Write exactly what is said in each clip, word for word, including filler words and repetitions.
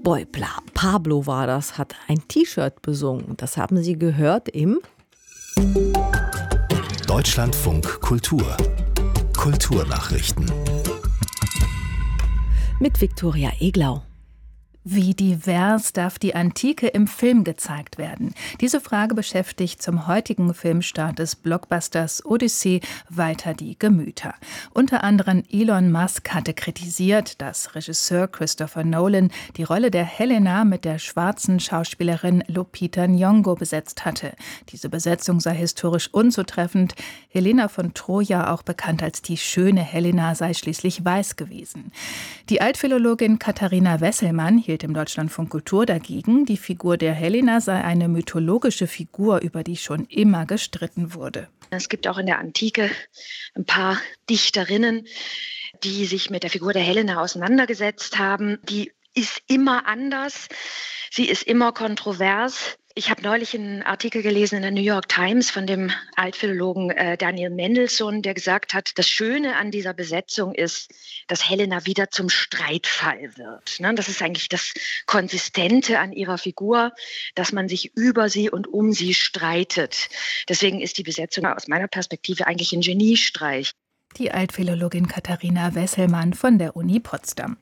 Boy, Bla, Pablo war das, hat ein T-Shirt besungen. Das haben Sie gehört im Deutschlandfunk Kultur. Kulturnachrichten. Mit Viktoria Eglau. Wie divers darf die Antike im Film gezeigt werden? Diese Frage beschäftigt zum heutigen Filmstart des Blockbusters Odyssee weiter die Gemüter. Unter anderem Elon Musk hatte kritisiert, dass Regisseur Christopher Nolan die Rolle der Helena mit der schwarzen Schauspielerin Lupita Nyong'o besetzt hatte. Diese Besetzung sei historisch unzutreffend. Helena von Troja, auch bekannt als die schöne Helena, sei schließlich weiß gewesen. Die Altphilologin Katharina Wesselmann hielt im Deutschlandfunk Kultur dagegen, die Figur der Helena sei eine mythologische Figur, über die schon immer gestritten wurde. Es gibt auch in der Antike ein paar Dichterinnen, die sich mit der Figur der Helena auseinandergesetzt haben. Die ist immer anders, sie ist immer kontrovers. Ich habe neulich einen Artikel gelesen in der New York Times von dem Altphilologen äh, Daniel Mendelssohn, der gesagt hat, das Schöne an dieser Besetzung ist, dass Helena wieder zum Streitfall wird. Ne? Das ist eigentlich das Konsistente an ihrer Figur, dass man sich über sie und um sie streitet. Deswegen ist die Besetzung aus meiner Perspektive eigentlich ein Geniestreich. Die Altphilologin Katharina Wesselmann von der Uni Potsdam.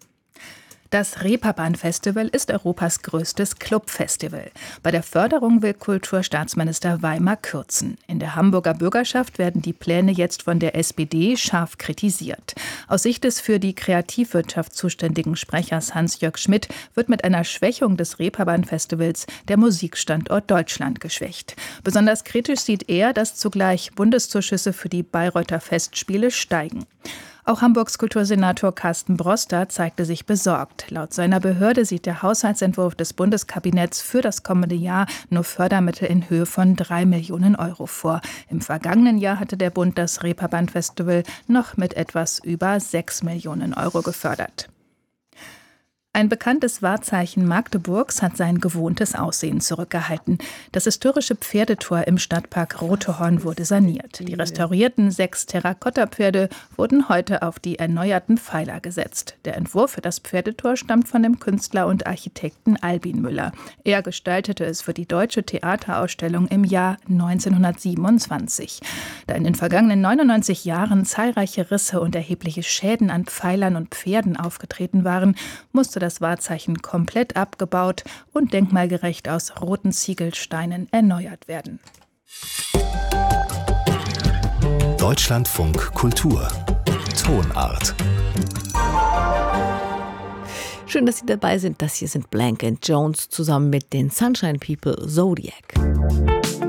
Das Reeperbahn-Festival ist Europas größtes Clubfestival. Bei der Förderung will Kulturstaatsminister Weimar kürzen. In der Hamburger Bürgerschaft werden die Pläne jetzt von der S P D scharf kritisiert. Aus Sicht des für die Kreativwirtschaft zuständigen Sprechers Hans-Jörg Schmidt wird mit einer Schwächung des Reeperbahn-Festivals der Musikstandort Deutschland geschwächt. Besonders kritisch sieht er, dass zugleich Bundeszuschüsse für die Bayreuther Festspiele steigen. Auch Hamburgs Kultursenator Carsten Broster zeigte sich besorgt. Laut seiner Behörde sieht der Haushaltsentwurf des Bundeskabinetts für das kommende Jahr nur Fördermittel in Höhe von drei Millionen Euro vor. Im vergangenen Jahr hatte der Bund das Reeperbahn-Festival noch mit etwas über sechs Millionen Euro gefördert. Ein bekanntes Wahrzeichen Magdeburgs hat sein gewohntes Aussehen zurückgehalten. Das historische Pferdetor im Stadtpark Rotehorn wurde saniert. Die restaurierten sechs Terrakotta-Pferde wurden heute auf die erneuerten Pfeiler gesetzt. Der Entwurf für das Pferdetor stammt von dem Künstler und Architekten Albin Müller. Er gestaltete es für die Deutsche Theaterausstellung im Jahr neunzehnhundertsiebenundzwanzig. Da in den vergangenen neunundneunzig Jahren zahlreiche Risse und erhebliche Schäden an Pfeilern und Pferden aufgetreten waren, musste das Wahrzeichen komplett abgebaut und denkmalgerecht aus roten Ziegelsteinen erneuert werden. Deutschlandfunk Kultur. Tonart. Schön, dass Sie dabei sind. Das hier sind Blank and Jones zusammen mit den Sunshine People Zodiac.